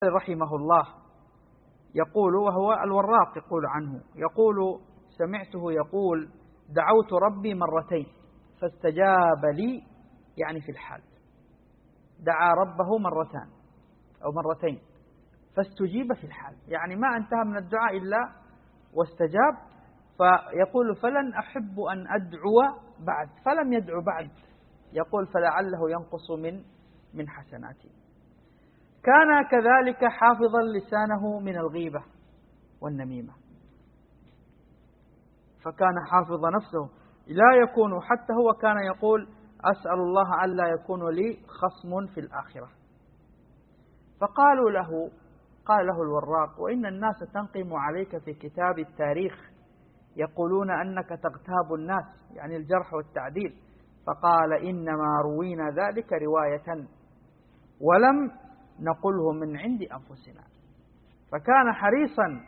رحمه الله يقول، وهو الوراق يقول عنه، يقول: سمعته يقول: دعوت ربي مرتين فاستجاب لي، يعني في الحال دعا ربه مرتان أو مرتين فاستجيب في الحال، يعني ما انتهى من الدعاء إلا واستجاب. فيقول: فلن أحب أن أدعو بعد، فلم يدعو بعد، يقول: فلعله ينقص من حسناتي. كان كذلك حافظا لسانه من الغيبة والنميمة، فكان حافظ نفسه لا يكون، حتى هو كان يقول: أسأل الله ألا يكون لي خصم في الآخرة. فقالوا له، قال له الوراق: وإن الناس تنقم عليك في كتاب التاريخ، يقولون أنك تغتاب الناس، يعني الجرح والتعديل. فقال: إنما روينا ذلك رواية ولم نقله من عند أنفسنا. فكان حريصا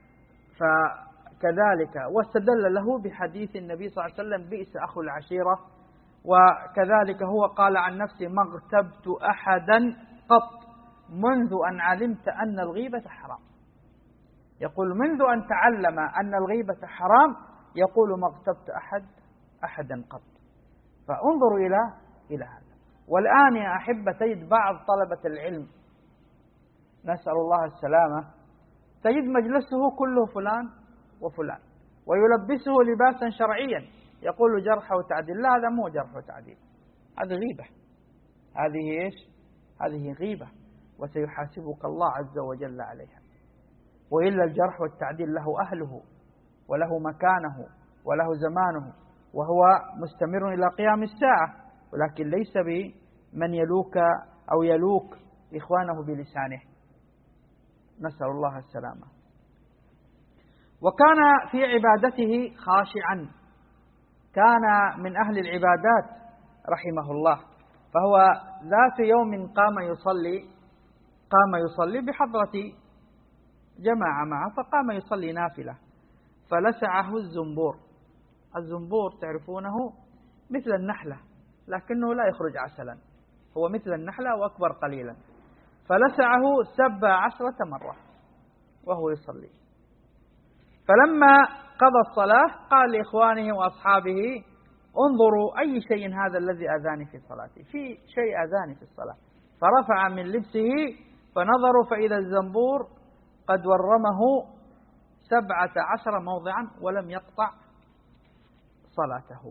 فكذلك، واستدل له بحديث النبي صلى الله عليه وسلم: بئس أخو العشيرة. وكذلك هو قال عن نفسه: ما اغتبت أحدا قط منذ أن علمت أن الغيبة حرام. يقول: منذ أن تعلم أن الغيبة حرام يقول: ما اغتبت أحدا قط. فانظروا إلى هذا. والآن يا أحبة تجد بعض طلبة العلم، نسأل الله السلامة، تجد مجلسه كله فلان وفلان، ويلبسه لباسا شرعيا، يقول جرح وتعديل. لا، هذا مو جرح وتعديل، هذه غيبة. هذه إيش؟ هذه غيبة، وسيحاسبك الله عز وجل عليها. وإلا الجرح والتعديل له أهله وله مكانه وله زمانه، وهو مستمر إلى قيام الساعة، ولكن ليس بمن يلوك أو يلوك إخوانه بلسانه، نسأل الله السلامة. وكان في عبادته خاشعا، كان من أهل العبادات رحمه الله. فهو ذات يوم قام يصلي بحضرة جماعة معه، فقام يصلي نافلة، فلسعه الزنبور. الزنبور تعرفونه مثل النحلة، لكنه لا يخرج عسلا، هو مثل النحلة وأكبر قليلا. فلسعه 17 مرة وهو يصلي. فلما قضى الصلاة قال لإخوانه وأصحابه: انظروا أي شيء هذا الذي أذاني في صلاتي، في شيء أذاني في الصلاة. فرفع من لبسه فنظروا فإذا الزنبور قد ورمه 17 موضعا ولم يقطع صلاته.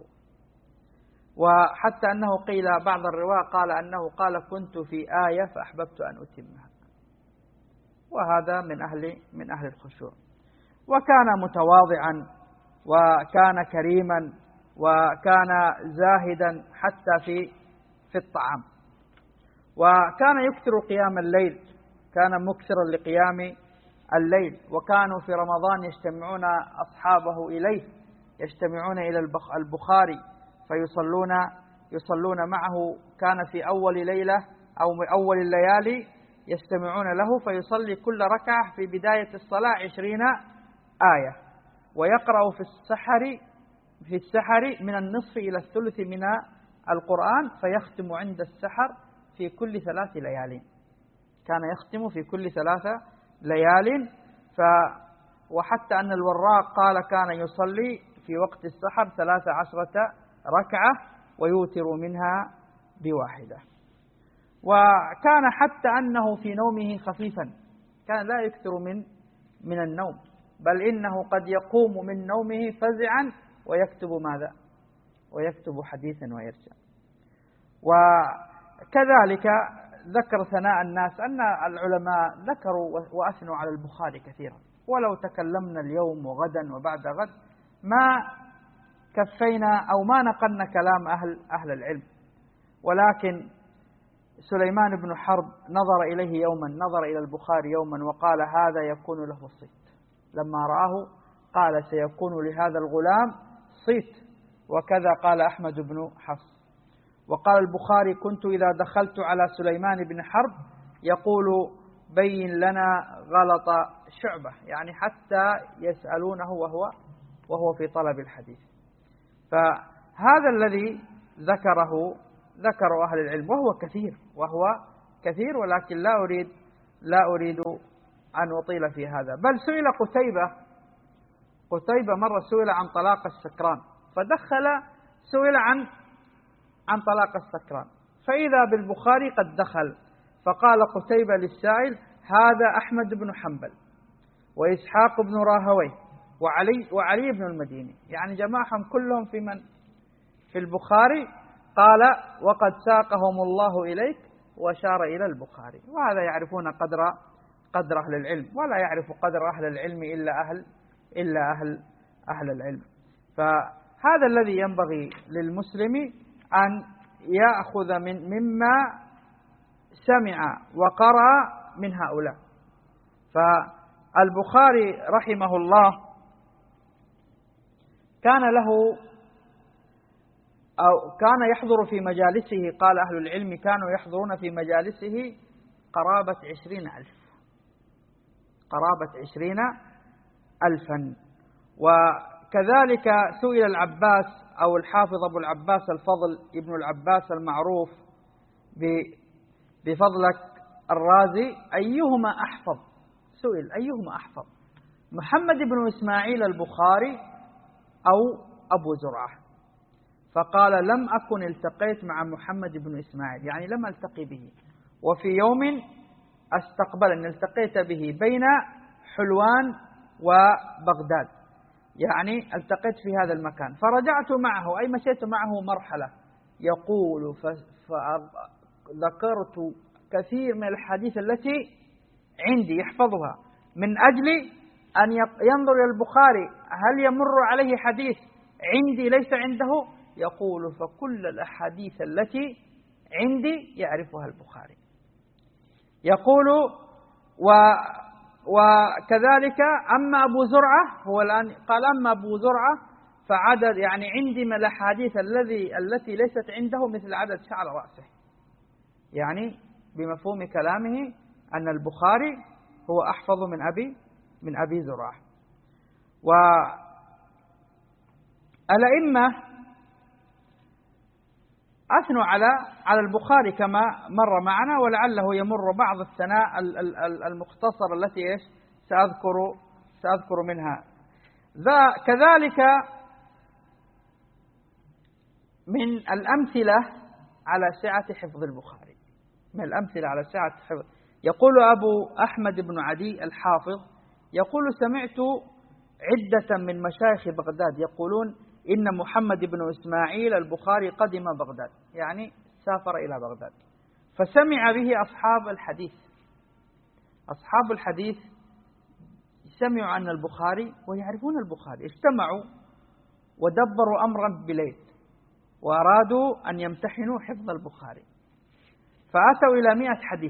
وحتى أنه قيل بعض الرواة قال أنه قال: كنت في آية فأحببت أن أتمها. وهذا من أهل الخشوع. وكان متواضعا وكان كريما وكان زاهدا حتى في الطعام. وكان يكثر قيام الليل، كان مكثرا لقيام الليل. وكانوا في رمضان يجتمعون أصحابه إليه، يجتمعون إلى البخاري فيصلون معه. كان في أول ليلة أو أول الليالي يجتمعون له، فيصلي كل ركعة في بداية الصلاة 20 آية، ويقرأ في السحر من النصف إلى الثلث من القرآن، فيختم عند السحر في كل 3 ليال. كان يختم في كل 3 ليال. وحتى أن الوراق قال: كان يصلي في وقت السحر 13 ركعة ويوتر منها ب1. وكان حتى أنه في نومه خفيفا، كان لا يكثر من النوم، بل إنه قد يقوم من نومه فزعا ويكتب ماذا؟ ويكتب حديثا ويرجع. وكذلك ذكر ثناء الناس أن العلماء ذكروا وأثنوا على البخاري كثيرا، ولو تكلمنا اليوم وغدا وبعد غد ما كفينا أو ما نقلنا كلام أهل العلم. ولكن سليمان بن حرب نظر إلى البخاري يوما وقال: هذا يكون له صيت. لما رآه قال: سيكون لهذا الغلام صيت. وكذا قال أحمد بن حفص. وقال البخاري: كنت إذا دخلت على سليمان بن حرب يقول: بين لنا غلط شعبة، يعني حتى يسألونه وهو في طلب الحديث. فهذا الذي ذكره أهل العلم، وهو كثير، ولكن لا أريد أن أطيل في هذا. بل سئل قتيبة مرة سئل عن طلاق السكران، سئل عن طلاق السكران، فإذا بالبخاري قد دخل، فقال قتيبة للسائل: هذا أحمد بن حنبل وإسحاق بن راهويه وعلي بن المديني، يعني جمعهم كلهم في البخاري. قال: وقد ساقهم الله إليك، وأشار إلى البخاري. وهذا يعرفون قدر أهل العلم، ولا يعرف قدر أهل العلم إلا أهل العلم. فهذا الذي ينبغي للمسلم أن يأخذ مما سمع وقرأ من هؤلاء. فالبخاري رحمه الله كان يحضر في مجالسه، قال أهل العلم كانوا يحضرون في مجالسه قرابة 20,000. وكذلك سئل العباس أو الحافظ أبو العباس الفضل ابن العباس المعروف بفضلك الرازي: أيهما أحفظ؟ سئل أيهما أحفظ، محمد بن إسماعيل البخاري أو أبو زرعة؟ فقال: لم أكن التقيت مع محمد بن إسماعيل، يعني لم ألتقي به، وفي يوم أستقبل التقيت به بين حلوان وبغداد، يعني التقيت في هذا المكان، فرجعت معه أي مشيت معه مرحلة. يقول: فذكرت كثير من الحديث التي عندي يحفظها، من أجل أن ينظر إلى البخاري هل يمر عليه حديث عندي ليس عنده. يقول: فكل الأحاديث التي عندي يعرفها البخاري. يقول: وكذلك أما أبو زرعة، هو الآن قال: أما أبو زرعة فعدد، يعني عندي من الأحاديث التي ليست عنده مثل عدد شعر رأسه، يعني بمفهوم كلامه أن البخاري هو أحفظ من أبي زرعة. والأئمة أثنوا على البخاري كما مر معنا، ولعله يمر بعض الثناء المختصر التي سأذكر منها. كذلك من الأمثلة على سعة حفظ البخاري، يقول أبو أحمد بن عدي الحافظ: يقول: سمعت عدة من مشايخ بغداد يقولون إن محمد بن إسماعيل البخاري قدم بغداد، يعني سافر إلى بغداد، فسمع به أصحاب الحديث سمعوا أن البخاري ويعرفون البخاري، اجتمعوا ودبروا أمرا بليل وأرادوا أن يمتحنوا حفظ البخاري، فأتوا إلى 100 حديث،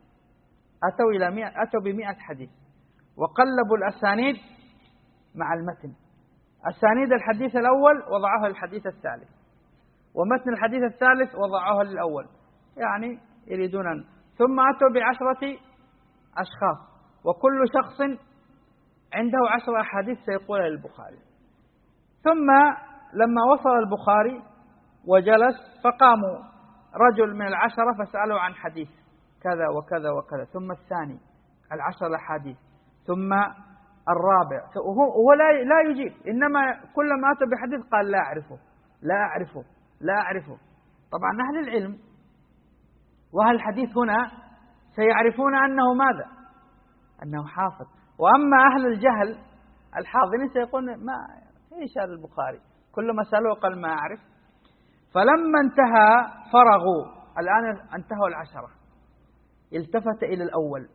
أتوا ب100 حديث، وقلبوا الأسانيد مع المتن. أسانيد الحديث الأول وضعوها للحديث الثالث، ومتن الحديث الثالث وضعوها للأول، يعني يريدون ثم أتوا ب10 أشخاص، وكل شخص عنده 10 أحاديث سيقولها للبخاري. ثم لما وصل البخاري وجلس، فقاموا رجل من 10 فسألوا عن حديث كذا وكذا وكذا، ثم الثاني 10 أحاديث، ثم الرابع، وهو لا يجيب، إنما كلما أتى بحديث قال: لا أعرفه. طبعا أهل العلم وأهل الحديث هنا سيعرفون أنه ماذا؟ أنه حافظ. وأما أهل الجهل الحاضرين سيقولون: ما إيش هذا البخاري؟ كلما سألوه قال: ما أعرف. فلما انتهى فرغوا، الآن انتهوا 10، التفت إلى الأول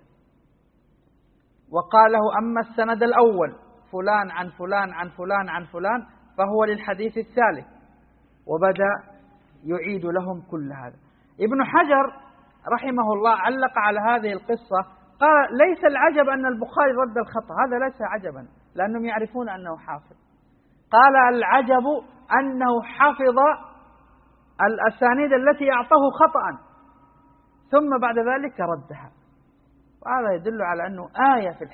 وقال له: أما السند الأول فلان عن فلان عن فلان عن فلان فهو للحديث الثالث، وبدأ يعيد لهم كل هذا. ابن حجر رحمه الله علق على هذه القصة، قال: ليس العجب أن البخاري رد الخطأ، هذا ليس عجبا لأنهم يعرفون أنه حافظ. قال: العجب أنه حفظ الأسانيد التي أعطاه خطأ ثم بعد ذلك ردها، وهذا يدل على أنه آية في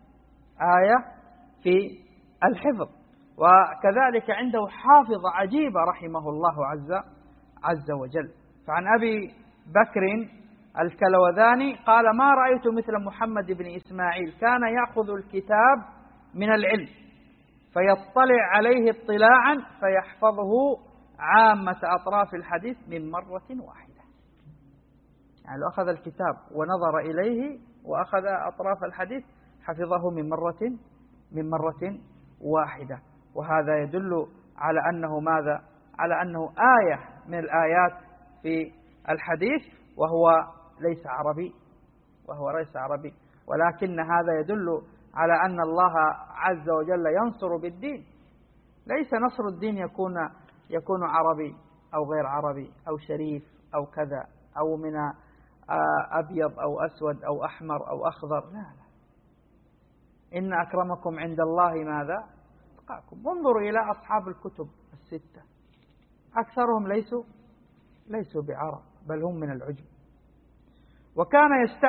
الحفظ. وكذلك عنده حافظة عجيبة رحمه الله عز وجل. فعن أبي بكر الكلوذاني قال: ما رأيت مثل محمد بن إسماعيل، كان يأخذ الكتاب من العلم فيطلع عليه اطلاعا فيحفظه عامة أطراف الحديث من مرة واحدة. يعني لو أخذ الكتاب ونظر إليه وأخذ أطراف الحديث حفظه من مرة واحدة. وهذا يدل على أنه ماذا؟ على أنه آية من الآيات في الحديث، وهو ليس عربي، ولكن هذا يدل على أن الله عز وجل ينصر بالدين. ليس نصر الدين يكون عربي أو غير عربي أو شريف أو كذا أو من أبيض أو أسود أو أحمر أو أخضر، لا. إن أكرمكم عند الله ماذا؟ أتقاكم. انظروا إلى أصحاب الكتب الستة، أكثرهم ليسوا بعرب، بل هم من العجم. وكان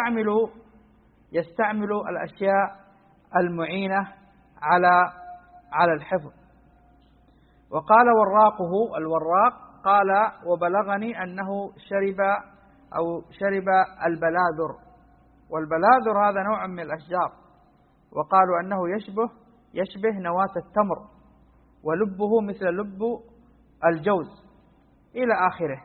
يستعمل الأشياء المعينة على الحفظ. وقال الوراق قال: وبلغني أنه شرب البلاذر، والبلاذر هذا نوع من الأشجار، وقالوا أنه يشبه نواة التمر، ولبه مثل لب الجوز إلى آخره.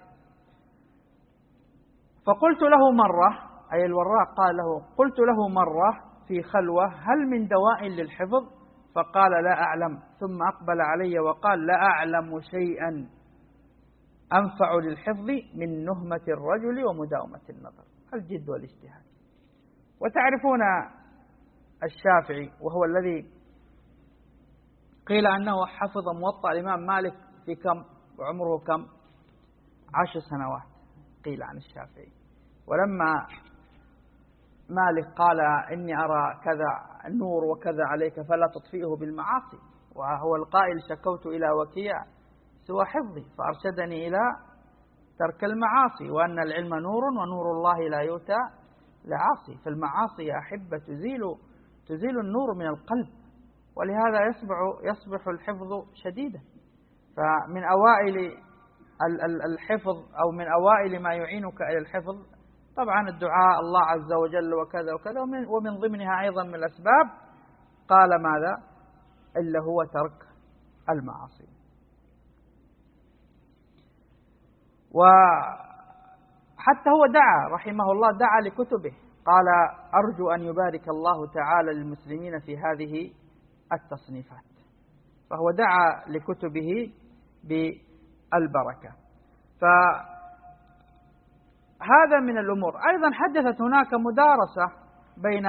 فقلت له مرة، أي الوراق قال له: قلت له مرة في خلوة: هل من دواء للحفظ؟ فقال: لا أعلم. ثم أقبل علي وقال: لا أعلم شيئا أنفع للحفظ من نهمة الرجل ومداومة النظر، الجد والاجتهاد. وتعرفون الشافعي، وهو الذي قيل أنه حفظ موطأ الإمام مالك في كم، وعمره كم؟ 10 سنوات قيل عن الشافعي. ولما مالك قال: إني أرى كذا النور وكذا عليك فلا تطفئه بالمعاصي، وهو القائل: شكوت إلى وكيع سوى حفظي فأرشدني إلى ترك المعاصي، وأن العلم نور ونور الله لا يؤتى لعاصي. فالمعاصي يا أحبة تزيل النور من القلب، ولهذا يصبح الحفظ شديدا. فمن أوائل الحفظ أو من أوائل ما يعينك إلى الحفظ طبعا الدعاء الله عز وجل وكذا وكذا، ومن ضمنها أيضا من الأسباب قال ماذا؟ إلا هو ترك المعاصي. وحتى هو دعا رحمه الله، دعا لكتبه، قال: أرجو أن يبارك الله تعالى للمسلمين في هذه التصنيفات. فهو دعا لكتبه بالبركة. فهذا من الأمور. أيضا حدثت هناك مدارسة بين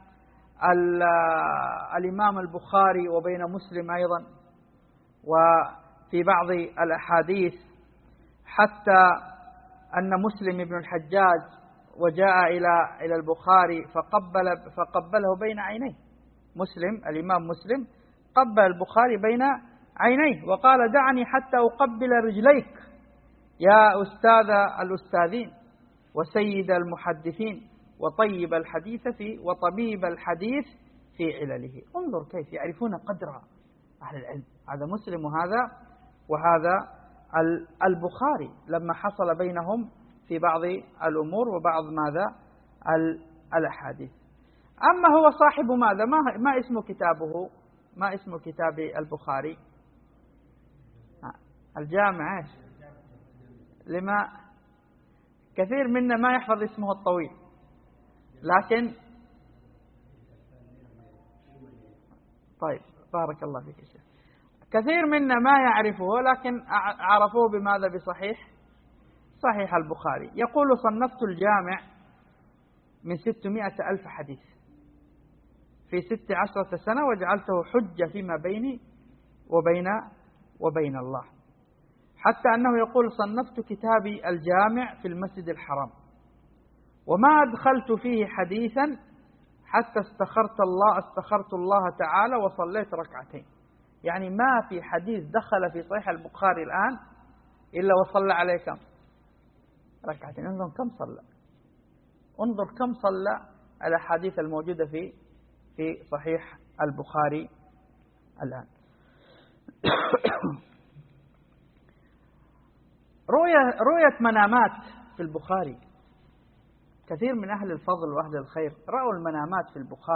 الإمام البخاري وبين مسلم أيضا، وفي بعض الأحاديث حتى أن مسلم بن الحجاج وجاء إلى البخاري فقبله بين عينيه. الإمام مسلم قبل البخاري بين عينيه وقال: دعني حتى أقبل رجليك يا أستاذ الأستاذين وسيد المحدثين وطبيب الحديث في علله. انظر كيف يعرفون قدر أهل العلم. هذا مسلم وهذا البخاري لما حصل بينهم في بعض الأمور وبعض ماذا الأحاديث. أما هو صاحب ماذا؟ ما اسم كتابه؟ ما اسم كتاب البخاري؟ الجامع. ايش؟ لما كثير منا ما يحفظ اسمه الطويل، لكن طيب بارك الله فيك يا شيخ. كثير منا ما يعرفه، لكن عرفوه بماذا؟ صحيح البخاري. يقول: صنفت الجامع من 600,000 حديث في 16 سنة، وجعلته حجة فيما بيني وبين الله. حتى أنه يقول: صنفت كتابي الجامع في المسجد الحرام، وما أدخلت فيه حديثا حتى استخرت الله تعالى وصليت ركعتين. يعني ما في حديث دخل في صحيح البخاري الآن إلا وصلى عليه كم؟ ركعتين. انظر كم صلى الأحاديث الموجودة في صحيح البخاري الآن. رؤية منامات في البخاري. كثير من أهل الفضل وأهل الخير رأوا المنامات في البخاري